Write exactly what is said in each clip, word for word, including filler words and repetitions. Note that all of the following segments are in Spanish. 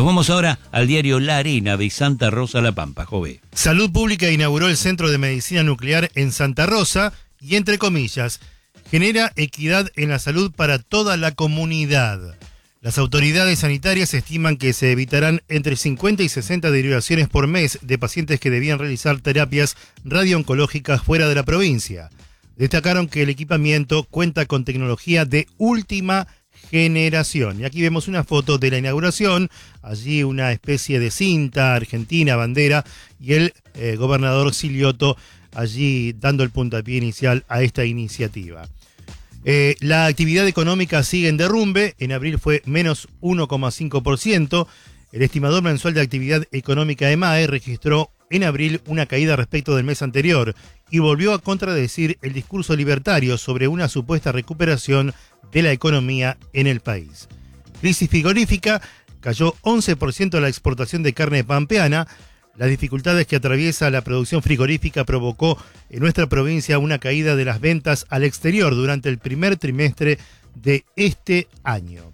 Nos vamos ahora al diario La Arena de Santa Rosa La Pampa, Jové. Salud Pública inauguró el Centro de Medicina Nuclear en Santa Rosa y, entre comillas, genera equidad en la salud para toda la comunidad. Las autoridades sanitarias estiman que se evitarán entre cincuenta y sesenta derivaciones por mes de pacientes que debían realizar terapias radiooncológicas fuera de la provincia. Destacaron que el equipamiento cuenta con tecnología de última generación. Y aquí vemos una foto de la inauguración, allí una especie de cinta argentina, bandera, y el eh, gobernador Silioto allí dando el puntapié inicial a esta iniciativa. Eh, la actividad económica sigue en derrumbe, en abril fue menos uno coma cinco por ciento. El estimador mensual de actividad económica E M A E registró en abril una caída respecto del mes anterior y volvió a contradecir el discurso libertario sobre una supuesta recuperación de la economía en el país. Crisis frigorífica, cayó once por ciento la exportación de carne pampeana. Las dificultades que atraviesa la producción frigorífica provocó en nuestra provincia una caída de las ventas al exterior durante el primer trimestre de este año.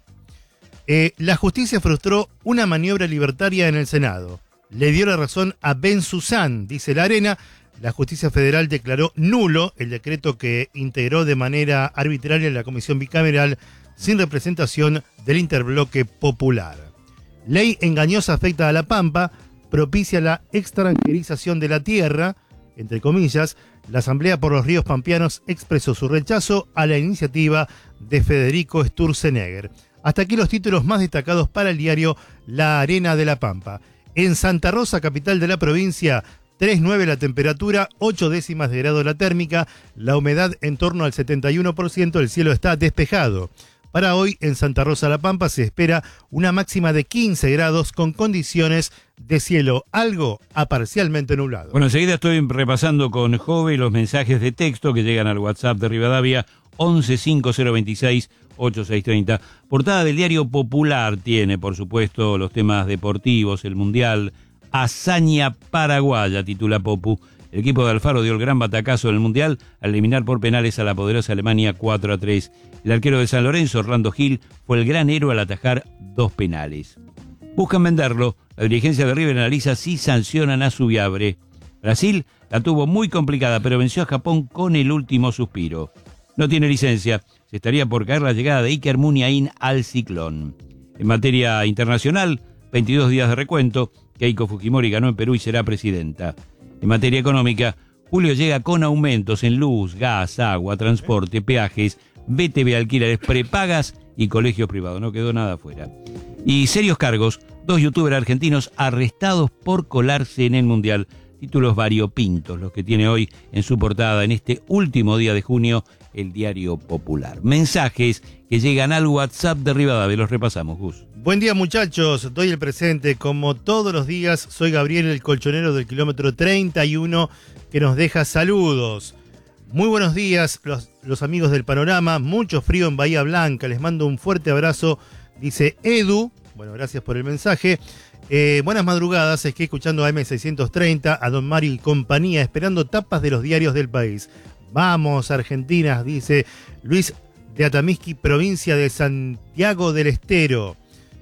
Eh, la justicia frustró una maniobra libertaria en el Senado. Le dio la razón a Ben Susán, dice La Arena. La justicia federal declaró nulo el decreto que integró de manera arbitraria la comisión bicameral sin representación del interbloque popular. Ley engañosa afecta a La Pampa, propicia la extranjerización de la tierra, entre comillas. La Asamblea por los Ríos Pampeanos expresó su rechazo a la iniciativa de Federico Sturzenegger. Hasta aquí los títulos más destacados para el diario La Arena de La Pampa. En Santa Rosa, capital de la provincia, tres coma nueve la temperatura, ocho décimas de grado la térmica, la humedad en torno al setenta y uno por ciento, el cielo está despejado. Para hoy, en Santa Rosa La Pampa, se espera una máxima de quince grados con condiciones de cielo algo a parcialmente nublado. Bueno, enseguida estoy repasando con Jove los mensajes de texto que llegan al WhatsApp de Rivadavia, once cinco cero veintiséis ochenta y seis treinta. Portada del diario Popular tiene, por supuesto, los temas deportivos, el Mundial. Hazaña paraguaya, titula Popu. El equipo de Alfaro dio el gran batacazo en el Mundial al eliminar por penales a la poderosa Alemania cuatro a tres. El arquero de San Lorenzo, Orlando Gil, fue el gran héroe al atajar dos penales. Buscan venderlo. La dirigencia de River analiza si sancionan a Subiabre. Brasil la tuvo muy complicada, pero venció a Japón con el último suspiro. No tiene licencia. Se estaría por caer la llegada de Iker Muniain al Ciclón. En materia internacional, veintidós días de recuento. Keiko Fujimori ganó en Perú y será presidenta. En materia económica, julio llega con aumentos en luz, gas, agua, transporte, peajes, B T V, alquileres, prepagas y colegios privados. No quedó nada afuera. Y serios cargos, dos youtubers argentinos arrestados por colarse en el Mundial. Títulos variopintos los que tiene hoy en su portada en este último día de junio el diario Popular. Mensajes que llegan al WhatsApp de Rivadavia, los repasamos, Gus. Buen día, muchachos, doy el presente. Como todos los días, soy Gabriel, el colchonero del kilómetro treinta y uno, que nos deja saludos. Muy buenos días, los, los amigos del panorama. Mucho frío en Bahía Blanca, les mando un fuerte abrazo, dice Edu. Bueno, gracias por el mensaje. Eh, buenas madrugadas, es que escuchando a M seiscientos treinta, a Don Mario y compañía, esperando tapas de los diarios del país. Vamos, Argentina, dice Luis de Atamisqui, provincia de Santiago del Estero.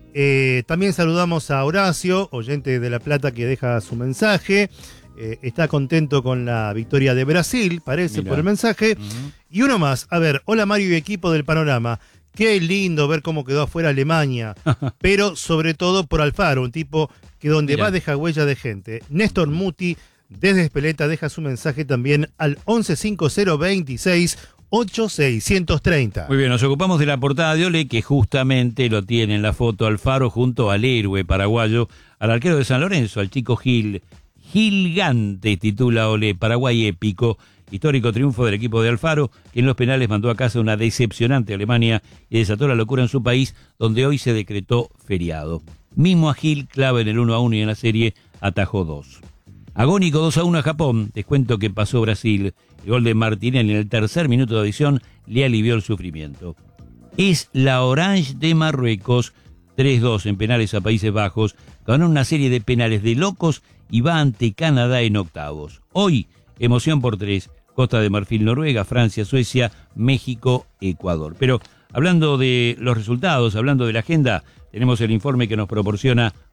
Eh, también saludamos a Horacio, oyente de La Plata, que deja su mensaje. Eh, está contento con la victoria de Brasil, parece, Mirá. por el mensaje. Uh-huh. Y uno más. A ver, hola Mario y equipo del panorama. Qué lindo ver cómo quedó afuera Alemania, pero sobre todo por Alfaro, un tipo que donde Mirá. va deja huella de gente. Néstor Muti, desde Espeleta, deja su mensaje también al once cinco cero veintiséis ochenta y seis treinta. Muy bien, nos ocupamos de la portada de Ole, que justamente lo tiene en la foto Alfaro junto al héroe paraguayo, al arquero de San Lorenzo, al chico Gil. Gigante, titula Ole, Paraguay épico. Histórico triunfo del equipo de Alfaro, que en los penales mandó a casa una decepcionante Alemania y desató la locura en su país, donde hoy se decretó feriado. Mismo a Gil, clave en el uno a uno y en la serie atajó dos. Agónico dos a uno a Japón, descuento que pasó Brasil. El gol de Martinelli en el tercer minuto de adición le alivió el sufrimiento. Es la Orange de Marruecos, tres dos en penales a Países Bajos, ganó una serie de penales de locos y va ante Canadá en octavos. Hoy, emoción por tres. Costa de Marfil, Noruega, Francia, Suecia, México, Ecuador. Pero hablando de los resultados, hablando de la agenda, tenemos el informe que nos proporciona